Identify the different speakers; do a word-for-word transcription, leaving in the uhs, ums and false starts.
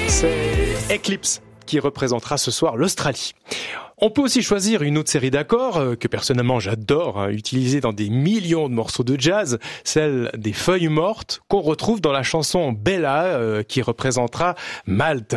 Speaker 1: C'est Eclipse qui représentera ce soir l'Australie. On peut aussi choisir une autre série d'accords euh, que personnellement j'adore, hein, utilisée dans des millions de morceaux de jazz, celle des feuilles mortes qu'on retrouve dans la chanson Bella euh, qui représentera Malte.